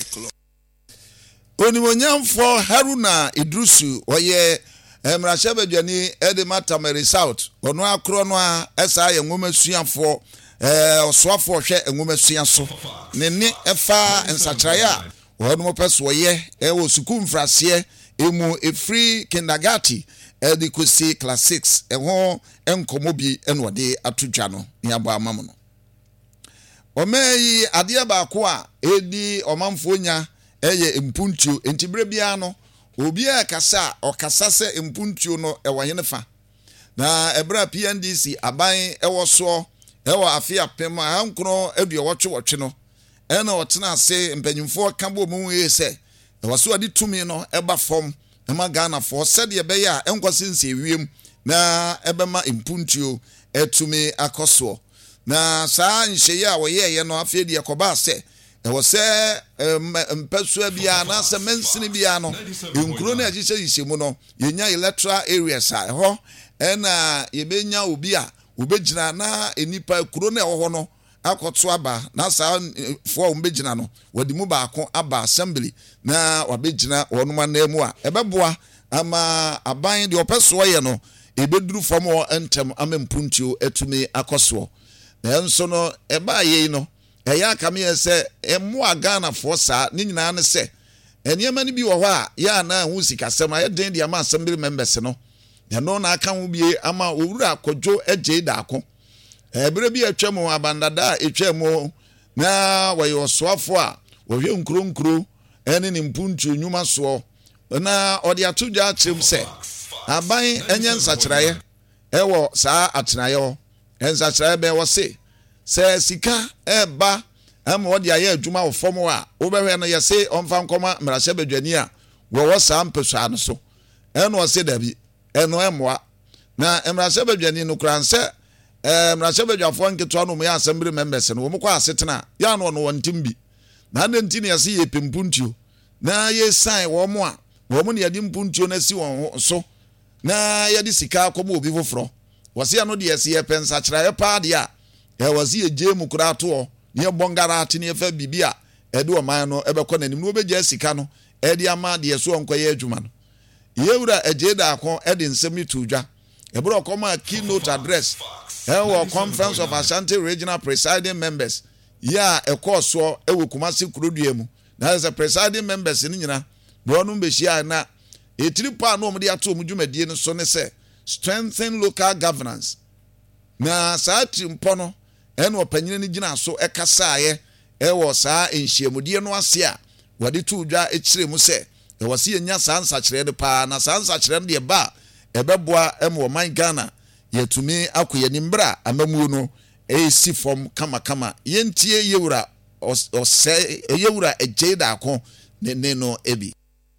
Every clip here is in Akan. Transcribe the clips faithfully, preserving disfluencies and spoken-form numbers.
club. Onimonyamfo Haruna Idrusu oye Emrashe Bedwani Edema Mary South ono akro no a esa ye nwomasuafo eh osoafo hwe nwomasuya so ne ne efa ensachaya ono peso ye e wo suku mfrase emu efri kindergarten edikosi class six eho enkomobi enode atudwa no yabo amam no omeyi ade ba ko a edi omamfo nya eye mpuntuo entibere bia no obi a kasa okasa se mpuntuo no e wohenefa na ebra P N D C aban ewo so ewo afia pem a hankro aduo wotwe wotwe no ena otena ase mpanyimfo kabo mu ye se ewo so ade tumi no eba fom ema Ghana for said ye be ya enkwase nse wiem na ebema mpuntuo etumi akoso na saa nhye a wo ye ye no afia die koba se ewo se mpesua bia na se mensini bia no enkuro na agise yisemu no yenya electoral areas a ho ena yebenya obi a obegina na enipa kuro na ewo ho no akoto aba na sa fo ombegina no wadi mu baako aba assembly na wabegina wonuma na emu a ebeboa ama aban de opeso ye no ebeduru fam o entem amempuntio etumi akoso na enso no eba ye no eya kame se emu Ghana for sa ni nyina ne se eniema ni bi wo ho a ya na hu sikasem a den dia ma assembly members no ya no na aka hu bie ama owura akodwo eje da ako ebere bi atwam abandada etwam na wayo soafo a wo hwe nkuro nkuro ene ni mpuntu nyuma so na odi atudwa akyem se aban enye nsakiraye ewo saa atenaye ensakiraye be wo se se sika eba am wodi aye adwuma wo fom a wo behwe no yese omfa nkoma Mrashe Bedwani a wo wo saa mpeso an so eno o se dabi eno emoa na Mrashe Bedwani no kranse eh Mrashe Bedwafo nketo no mo ya assembly members no wo mo kwa asetena ya no no wontimbi na na ntini yase ye pempuntuo na ye sign wo mo a wo mo ne yade mpuntuo na si won so na yade sika akomo obi foforo wo se ya no de yase ye pensa kira ye pa de a e wasi eje mu kura to ne bongara ati ne fa bibia e de o man no ebekọ nanim no obeje sika no e de ama de so onkoye adwuma no yewura eje da akon e de nsem to dwa e bro koma keynote address e wo conference of Ashanti regional presiding members ya e course e wo Kumasi Kurodua mu na as a presiding members ni nyina bro no behia na e tripa no omde ato omdwumadie no so ne se strengthen local governance na saa trimpo no ene opanyine ni gina so ekasaaye ewo saa enhyiamudie no ase a wade to dwa ekire mu se e wase yenya saa nsakire de pa na saa nsakire de ba ebeboa emo man Ghana yetumi akoye nimbra amamu no e si fom kama kama yentie yewura ose yewura ejeda akon ne ne no ebi.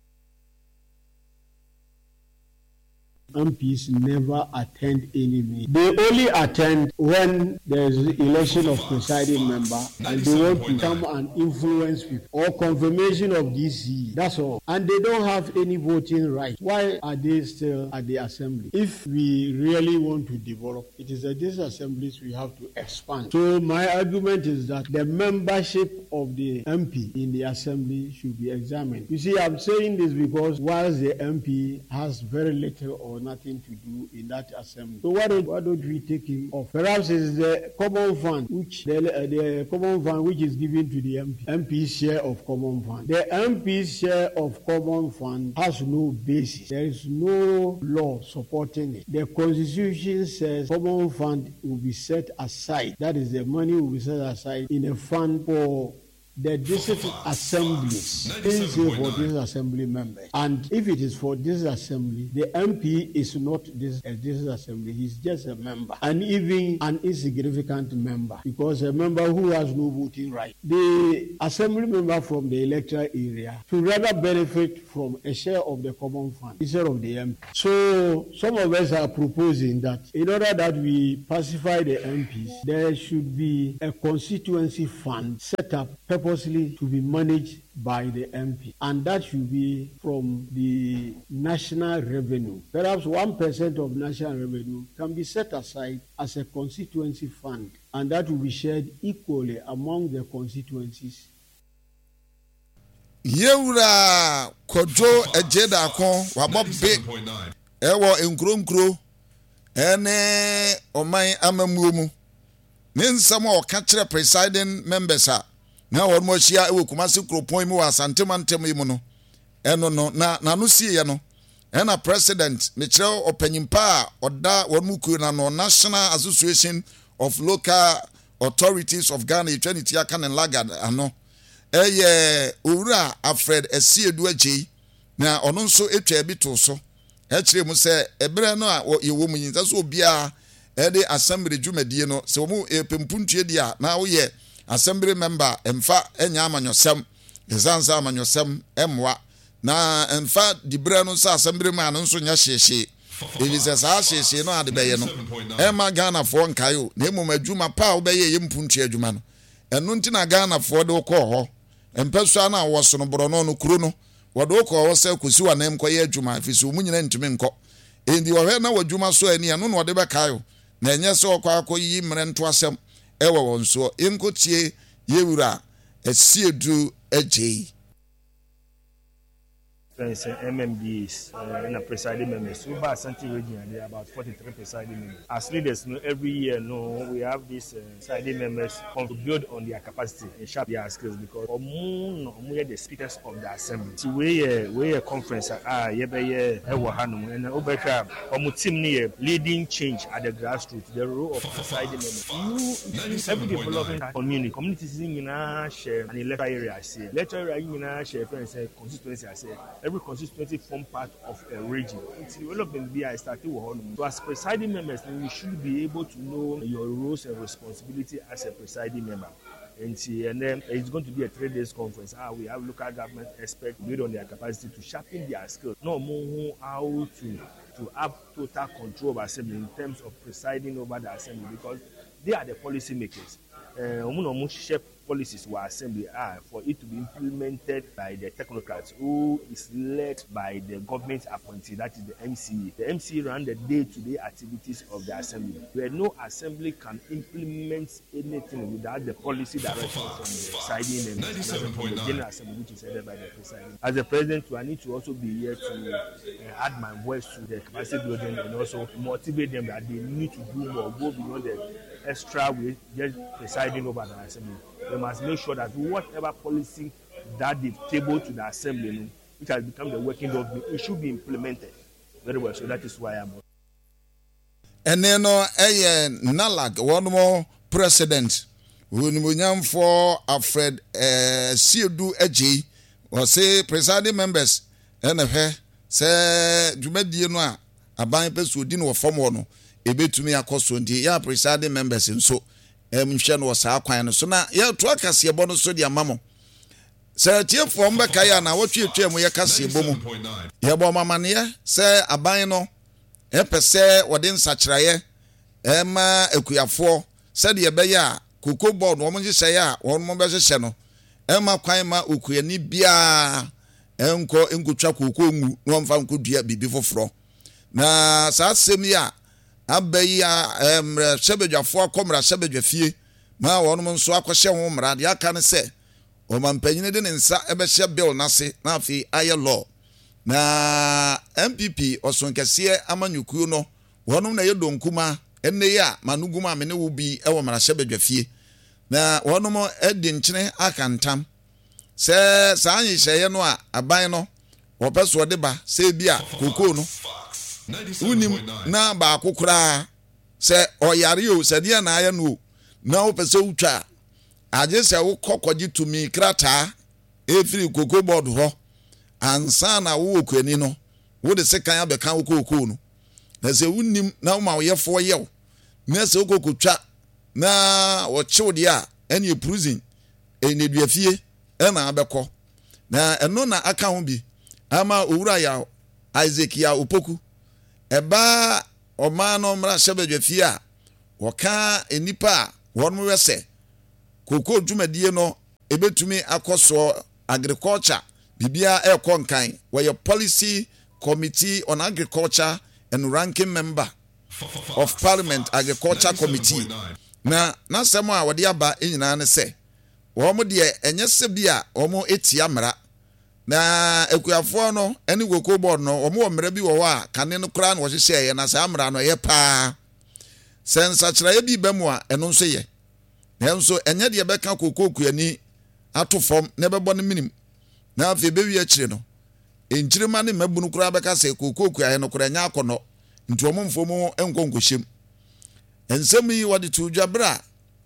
M Ps never attend any meeting. They only attend when there is election of presiding member and they want to come and influence people or confirmation of D C. That's all. And they don't have any voting right. Why are they still at the assembly? If we really want to develop, it is at these assemblies we have to expand. So my argument is that the membership of the M P in the assembly should be examined. You see, I'm saying this because whilst the M P has very little or nothing to do in that assembly. So why don't, why don't we take him off? Perhaps it's the common fund, which the, uh, the common fund which is given to the M P. M P's share of common fund. The M P's share of common fund has no basis. There is no law supporting it. The Constitution says common fund will be set aside. That is, the money will be set aside in a fund for the district assemblies, is for this assembly members. And if it is for this assembly, the M P is not this, uh, this assembly, he's just a member. And even an insignificant member, because a member who has no voting right. The assembly member from the electoral area should rather benefit from a share of the common fund instead of the M P. So some of us are proposing that in order that we pacify the M Ps, there should be a constituency fund set up purposely to be managed by the M P, and that should be from the national revenue. Perhaps one percent of national revenue can be set aside as a constituency fund, and that will be shared equally among the constituencies. Yewura Kojo Ejeda Kon wabɔ be ɛwɔ nkuro nkuro ɛne ɔman amamuo mu ne nsɛm a ɔka kyerɛ presiding members a na wɔn mo ahyia ɛwɔ Kumasi kuropɔn mu wɔ Asantemantam yi mu no ɛno no na na no sie no ɛna president ne kyerɛ ɔpanyimpa a ɔda wɔn mu kuo na no National Association of Local Authorities of Ghana etwaniti aka ne lagad ano ɛyɛ owura Alfred Esiedu agye na ɔno nso etwa bi to so ɛkyerɛ mu sɛ ɛbrɛ no a yɛwɔ mu nyinsa so obia ɛde assembly dwumadie no sɛ wɔn epempuntue di a na woyɛ assembly member emfa enya amanyɔsɛm esansa amanyɔsɛm emwa na emfa dibrɛ no sɛ assembly man no nso nya hyehye ebi sɛ saa hyehye no ade bɛyɛ no ɛma Ghana fo nkayo na emom adwuma pa wo bɛyɛ yɛ mpuntue adwuma no ɛno nti na Ghana fo de kɔ hɔ empɛsua na wo so no boro no no kuro no wɔde kɔ hɔ sɛ kosi wa nam kɔ yɛ adwuma afisi wo nyina ntumi nkɔ endi wɔhwɛ na wadwuma so ani no no wɔde bɛkayo na ɛnyɛ sɛ ɔkɔ akɔ yi mmerento asɛm ɛwɔ wɔn so enkotie Yewura Esiedu agye Friends, M M Ds uh, and a presiding members. So, by Santi region, there are about forty-three presiding members. As leaders, no, every year, no, we have these uh, presiding members come to build on their capacity and sharp their skills because we are the speakers of the assembly. So, we are we are conference. Ah, yeah, yeah, yeah, and over here, our team near leading change at the grassroots. The role of presiding members. You, every development community, communities in a share and electoral area. I say, electoral area in a share, friends, constituency. I say. Every constituency form part of a region. It's development B I started with. So as presiding members, you should be able to know your roles and responsibility as a presiding member. And, see, and then it's going to be a three days conference. Ah, we have local government experts build on their capacity to sharpen their skills. No more how to to have total control of assembly in terms of presiding over the assembly because they are the policy makers. Uh, shape policies were assembly are for it to be implemented by the technocrats who is led by the government appointee, that is the M C E. The M C E run the day-to-day activities of the assembly, where no assembly can implement anything without the policy direction from the presiding members, from the general assembly, which is headed by the president. As the president, I need to also be here to uh, add my voice to the capacity building and also motivate them that they need to do more, go beyond the extra way just presiding over the assembly. They must make sure that whatever policy that they've tabled to the assembly, which has become the working document, it should be implemented very well. So that is why I'm. And then, uh, Nalag, one more president, who for Alfred Esiedu agye, or say presiding members, and a hair, say, Jumedi no, a buying person who didn't form one. Ebe to me akoso ndi ya presiding members nso em hwe no saa kwan no so na ya to akase ebo no so dia mamo se tie fo mbeka ya na wotwetwe mu ya kase ebo mu ya bo mamane ye se aban no e pese wode nsakiraye ema akuyafo se de be ya koko board wo mo hye ya wo mo be hye no ema kwan ma okuyani bia enko enkotwa koko ngu no mfa nkodua bibi foforo na saa sem ya abaya emre sebedwafo akomra sebedwafie ma wonom nso akohye ho mra de aka ne se o mampanyine de ne nsa ebehye bill nase na afi aye law na M P P osonkese amanyukuo no wonom na yedonkuma enne ya manuguma me ne wo bi e wo mra sebedwafie na wonom edi nkyene akantam se saa nyihye no a aban no wo peso de ba se bia koko no unim na ba kokura se oyare o se dia na aya no na wo pese utwa aje se wo kokoji tumi krata efiri koko board ho ansa na wo okwani no wo de se kan abeka wo koko no na se unim na wo ma wo yefo yew na se wo kokotwa na wo chiw dia ene prison ene duafie ena abekọ na eno na aka ho bi ama owura ya Isaac ya opoku eba oma no mra sebedwafie a woka enipa wonmo wese koko dwumadie no ebetumi akoso agriculture bibia ekọ nkan where policy committee on agriculture and ranking member of parliament agriculture committee na na sema a wode aba enyina ne se wo mo de enye se bia wo mo etia mra na ekuafo no ene koko board no omo wo mra bi wo a kane no kra na wo hyehyɛ ye na sa mra no ye pa sensa kyerɛ ye bi bemu a eno nso ye na nso enye de beka koko kuani ato fom na bɛbɔ no minim na afi be wi akire no enkyirima ne mabunu kra bɛka sɛ koko kuaye no kra nya akɔnɔ nti omo mfomu enkonkohyem ensɛm yi wode to dwabra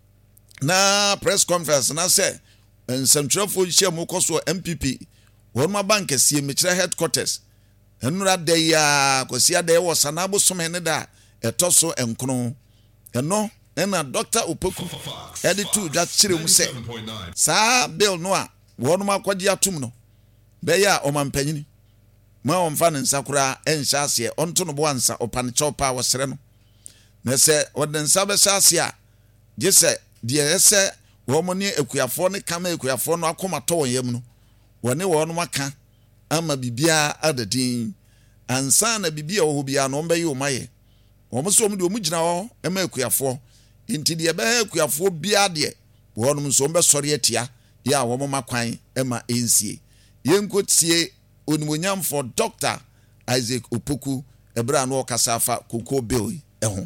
na press conference na sɛ nsɛmtwerɛfo hyia mu kɔso M P P wɔn bank sie mekyerɛ headquarters enura da ya kɔsia da wɔ sanabo some ne da ɛtɔ so enkono ɛno ɛna Doctor Opoku ɛde to dwa kyerɛ mu sɛ saa bill no a wɔn akɔgye atum no bɛyɛ a ɔmampanyini ma ɔmfa ne nsa kora ɛnhyɛ aseɛ ɔnto no bo ansa ɔpane chɔpa wɔsrɛ no na sɛ wɔde nsa bɛhyɛ ase a gye sɛ deɛ ɛsɛ wɔn ne ekuafo ne kama ekuafo no akoma tɔ wɔn yam no wɔne wɔn maka ama bibia adadin ansa na bibia wɔ bia no ɔmbɛyɛ ɔmayɛ wɔn so wɔn de wɔn gyina hɔ ɛma ekuafo nti deɛ bɛhɛ ekuafo bia deɛ wɔn nso ɔmbɛsɔre atia yɛ a wɔn makwan ɛma ensie yɛnkotie onimonyamfo Doctor Isaac Opoku ɛbra no ɔkasa afa koko bill ɛho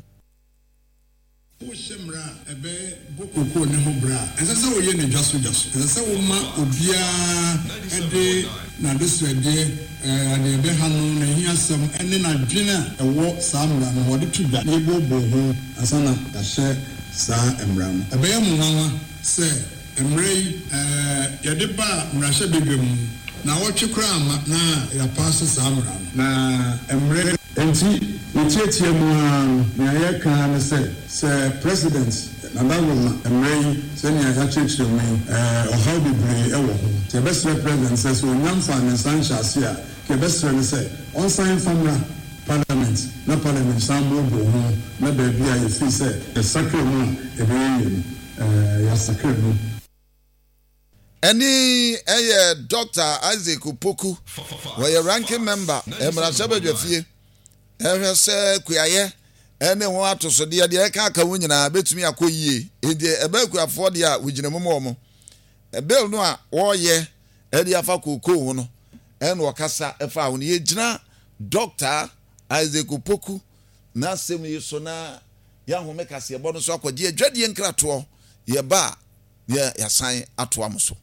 Oshemra ebe bokoko ne ho bra ensese wo ye ne dwaso dwaso ensese wo ma obia ede na deso ede eh ade ebe hanu na hiasem ene na dwena ewo samra no wode tuda ne bobo ho asana ya hye sa emra no ebe ye mu nwa se emre eh yede ba mrahye bebem na wo twekra ama na ya pass samra na emre enti Ntiatia mu na ya kan na say say president na dawoma emrei say ni ya chechire mu eh oha bebre e wo ho te best president say so nyamfa ne sancha ase a ke best ne say on sign famra parliament na parliament sambo bo ho na ba bia ye fi say the sacred mu e be yin eh ya sacred mu Any eh Doctor Isaac Opoku were ranking member emra sabadwafie ehwe sɛ kuaye ene ho atoso de de ka aka wo nyina betumi akɔyie ede eba kuafo de a wogina mu mo ebel no a woye ede afa koko ho no ene okasa efa ho ne yegina Doctor Isaac Opoku na sem yi so na ya ho mekase ebo no so akɔgye adwadie nkrato ye ba ye yasan ato amso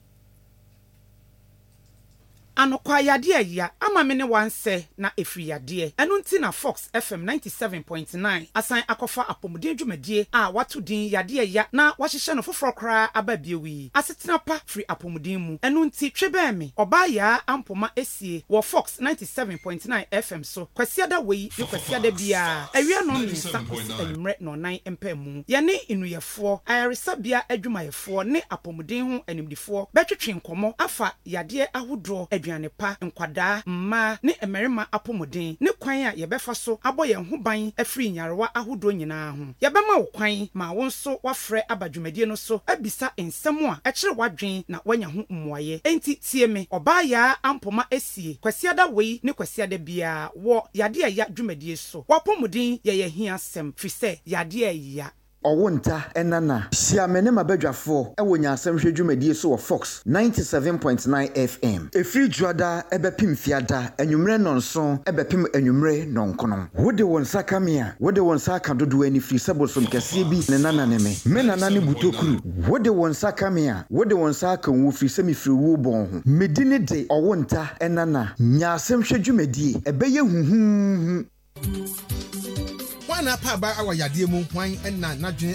Anokwa yade ya ama me ne wanse na efri yade enu nti na Fox F M ninety-seven point nine asan akofa apomuden dwumadie a wato din yade ya na wahyehyɛ no foforo kra ababiewi asetena pa free apomuden mu enu nti twebe me oba ya ampoma esie wo Fox ninety-seven point nine F M so kwasiada wei de kwasiada bia awia no nsa enumre no nan empemu ye ne inuyefo ayaresabia adwumayefo ne apomuden ho animdifo betwetwe nkomo afa yade ahodro aduane pa nkwada mma ne emerima apomuden ne kwan a yebefa so abɔ ye ho ban afri nyarewa ahodo nyinaa ho yebema wo kwan ma wo nso wafrɛ abadwumadie no so abisa ensɛm a ɛkyere wadwen na wanya ho mmoaye enti tie me ɔba ya ampoma esie kwasiada wei ne kwasiada bia wo yade ya dwumadie so wapomuden ye ye hia sɛm fi sɛ yade ya Owunta enana siamene mabadwafo ewo nyasem hwedwumadie so wo Fox ninety-seven point nine F M efri juada ebepim fiada enwumre nonso ebepim enwumre nonkono wode won sakamia wode won saka dodo ani fri sebosom kase bi ne nana ne me me nana ne butokuru wode won sakamia wode won saka wo fri semi fri wo bon ho medine de owunta enana nyasem hwedwumadie ebeye huhuhu Wana pa ba awa yade mu hwan na nadwen